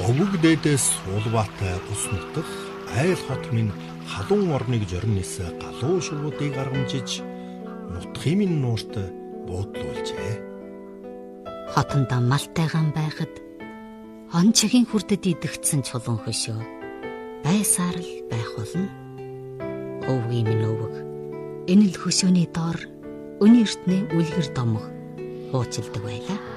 Өвөг дээдээс Улбаатай ус нутах айл хот минь халуун орныг жорнис галуу шувуудыг аргамжиж нутхын минь нуурт буудлуулжээ. Хотондоо малтайгаан байхад он чигийн хүрдэд идэгдсэн чулуун хөшөө байсаар л байх болно. Өвгийн минь өвөг энэ л хөшөөний доор өнөө эртний үлгэр домох хуучилдаг байлаа.